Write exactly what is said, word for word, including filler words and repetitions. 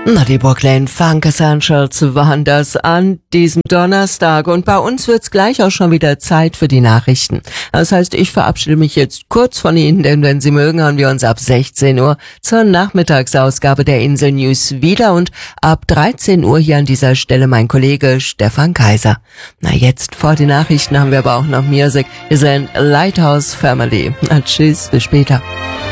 Na, die Brooklyn Funk Essentials waren das an diesem Donnerstag und bei uns wird's gleich auch schon wieder Zeit für die Nachrichten. Das heißt, ich verabschiede mich jetzt kurz von Ihnen, denn wenn Sie mögen, haben wir uns ab sechzehn Uhr zur Nachmittagsausgabe der Insel News wieder und ab dreizehn Uhr hier an dieser Stelle mein Kollege Stefan Kaiser. Na, jetzt vor die Nachrichten haben wir aber auch noch Music. Wir sind Lighthouse Family. Na, tschüss, bis später.